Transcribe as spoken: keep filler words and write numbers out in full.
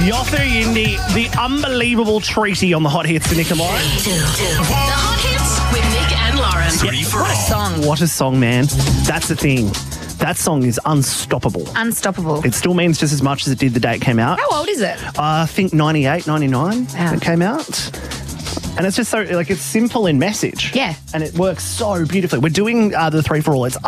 Yothu Yindi, the unbelievable treaty on the Hot Hits for Nick and Lauren. The Hot Hits with Nick and Lauren. Three for What a all. song. What a song, man. That's the thing. That song is unstoppable. Unstoppable. It still means just as much as it did the day it came out. How old is it? Uh, I think ninety-eight, ninety-nine Wow. it came out. And it's just so, like, it's simple in message. Yeah. And it works so beautifully. We're doing uh, the three for all. It's